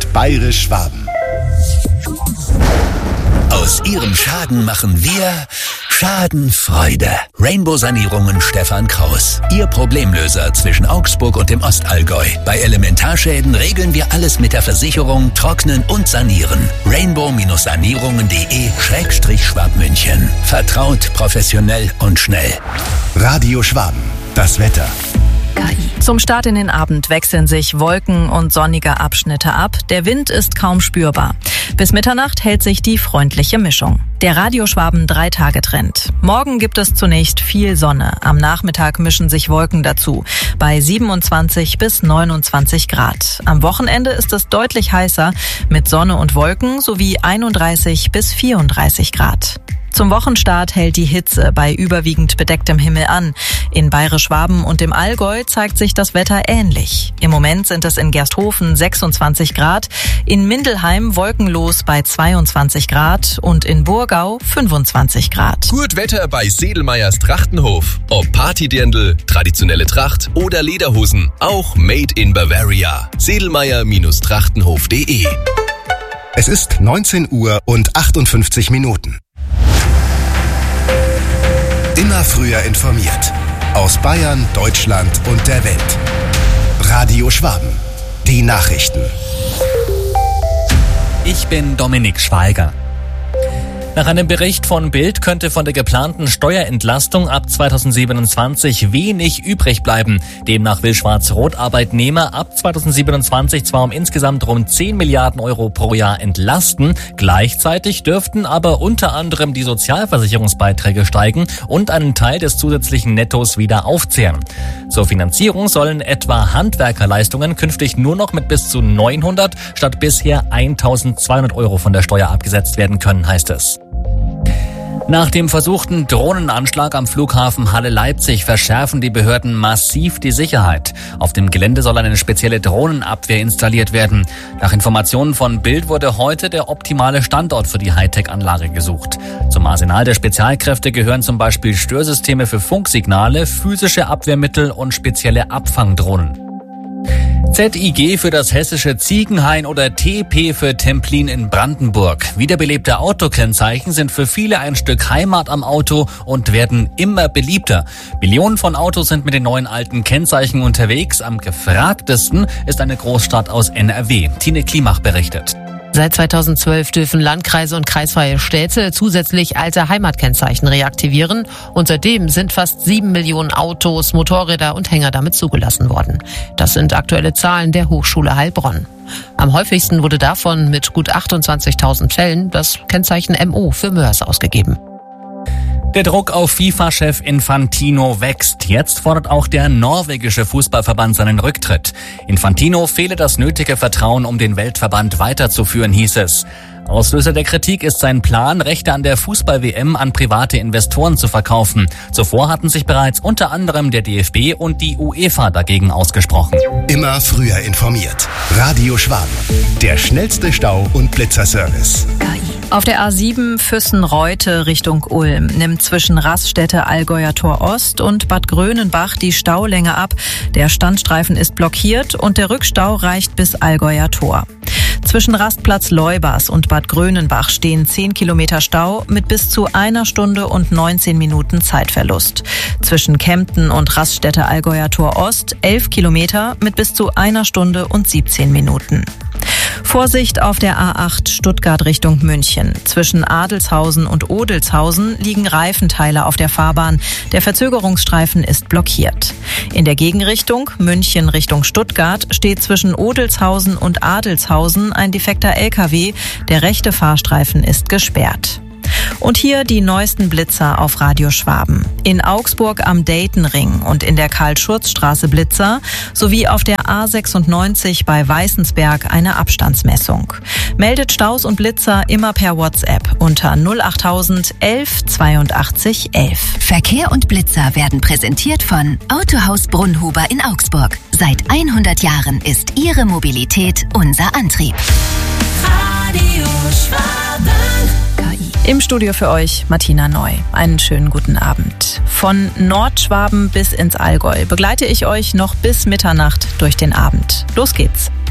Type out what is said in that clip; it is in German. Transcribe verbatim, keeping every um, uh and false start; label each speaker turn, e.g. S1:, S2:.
S1: mit Bayerisch Schwaben.
S2: Aus Ihrem Schaden machen wir Schadenfreude. Rainbow Sanierungen Stefan Kraus. Ihr Problemlöser zwischen Augsburg und dem Ostallgäu. Bei Elementarschäden regeln wir alles mit der Versicherung, trocknen und sanieren. rainbow-sanierungen.de Schrägstrich Schwabmünchen. Vertraut, professionell und schnell.
S1: Radio Schwaben. Das Wetter.
S3: Zum Start in den Abend wechseln sich Wolken und sonnige Abschnitte ab. Der Wind ist kaum spürbar. Bis Mitternacht hält sich die freundliche Mischung. Der Radio Schwaben Drei-Tage-Trend. Morgen gibt es zunächst viel Sonne. Am Nachmittag mischen sich Wolken dazu. Bei siebenundzwanzig bis neunundzwanzig Grad. Am Wochenende ist es deutlich heißer mit Sonne und Wolken sowie einunddreißig bis vierunddreißig Grad. Zum Wochenstart hält die Hitze bei überwiegend bedecktem Himmel an. In Bayerisch-Schwaben und im Allgäu zeigt sich das Wetter ähnlich. Im Moment sind es in Gersthofen sechsundzwanzig Grad, in Mindelheim wolkenlos bei zweiundzwanzig Grad und in Burgau fünfundzwanzig Grad.
S4: Gut Wetter bei Sedelmeyers Trachtenhof. Ob Partydirndl, traditionelle Tracht oder Lederhosen, auch made in Bavaria. Sedelmeyer-Trachtenhof punkt de.
S1: Es ist neunzehn Uhr und achtundfünfzig Minuten. Immer früher informiert. Aus Bayern, Deutschland und der Welt. Radio Schwaben. Die Nachrichten.
S5: Ich bin Dominik Schweiger. Nach einem Bericht von Bild könnte von der geplanten Steuerentlastung ab zweitausendsiebenundzwanzig wenig übrig bleiben. Demnach will Schwarz-Rot Arbeitnehmer ab zweitausendsiebenundzwanzig zwar um insgesamt rund zehn Milliarden Euro pro Jahr entlasten, gleichzeitig dürften aber unter anderem die Sozialversicherungsbeiträge steigen und einen Teil des zusätzlichen Nettos wieder aufzehren. Zur Finanzierung sollen etwa Handwerkerleistungen künftig nur noch mit bis zu neunhundert statt bisher eintausendzweihundert Euro von der Steuer abgesetzt werden können, heißt es. Nach dem versuchten Drohnenanschlag am Flughafen Halle-Leipzig verschärfen die Behörden massiv die Sicherheit. Auf dem Gelände soll eine spezielle Drohnenabwehr installiert werden. Nach Informationen von Bild wurde heute der optimale Standort für die Hightech-Anlage gesucht. Zum Arsenal der Spezialkräfte gehören zum Beispiel Störsysteme für Funksignale, physische Abwehrmittel und spezielle Abfangdrohnen. Z I G für das hessische Ziegenhain oder T P für Templin in Brandenburg. Wiederbelebte Autokennzeichen sind für viele ein Stück Heimat am Auto und werden immer beliebter. Millionen von Autos sind mit den neuen alten Kennzeichen unterwegs. Am gefragtesten ist eine Großstadt aus N R W. Tine Klimach berichtet.
S6: Seit zweitausendzwölf dürfen Landkreise und kreisfreie Städte zusätzlich alte Heimatkennzeichen reaktivieren und seitdem sind fast sieben Millionen Autos, Motorräder und Hänger damit zugelassen worden. Das sind aktuelle Zahlen der Hochschule Heilbronn. Am häufigsten wurde davon mit gut achtundzwanzigtausend Fällen das Kennzeichen M O für Mörs ausgegeben.
S5: Der Druck auf FIFA-Chef Infantino wächst. Jetzt fordert auch der norwegische Fußballverband seinen Rücktritt. Infantino fehle das nötige Vertrauen, um den Weltverband weiterzuführen, hieß es. Auslöser der Kritik ist sein Plan, Rechte an der Fußball-W M an private Investoren zu verkaufen. Zuvor hatten sich bereits unter anderem der D F B und die UEFA dagegen ausgesprochen.
S1: Immer früher informiert. Radio Schwaben. Der schnellste Stau- und Blitzerservice.
S3: Auf der A sieben Füssen-Reute Richtung Ulm nimmt zwischen Raststätte Allgäuer Tor Ost und Bad Grönenbach die Staulänge ab. Der Standstreifen ist blockiert und der Rückstau reicht bis Allgäuer Tor. Zwischen Rastplatz Leubers und Bad Grönenbach stehen zehn Kilometer Stau mit bis zu einer Stunde und neunzehn Minuten Zeitverlust. Zwischen Kempten und Raststätte Allgäuer Tor Ost elf Kilometer mit bis zu einer Stunde und siebzehn Minuten. Vorsicht auf der A acht Stuttgart Richtung München. Zwischen Adelshausen und Odelshausen liegen Reifenteile auf der Fahrbahn. Der Verzögerungsstreifen ist blockiert. In der Gegenrichtung München Richtung Stuttgart steht zwischen Odelshausen und Adelshausen ein defekter L K W. Der rechte Fahrstreifen ist gesperrt. Und hier die neuesten Blitzer auf Radio Schwaben. In Augsburg am Daytonring und in der Karl-Schurz-Straße Blitzer sowie auf der A sechsundneunzig bei Weißensberg eine Abstandsmessung. Meldet Staus und Blitzer immer per WhatsApp unter null achttausend elf zweiundachtzig elf.
S7: Verkehr und Blitzer werden präsentiert von Autohaus Brunnhuber in Augsburg. Seit hundert Jahren ist Ihre Mobilität unser Antrieb.
S3: Radio Schwaben. Im Studio für euch Martina Neu. Einen schönen guten Abend. Von Nordschwaben bis ins Allgäu begleite ich euch noch bis Mitternacht durch den Abend. Los geht's.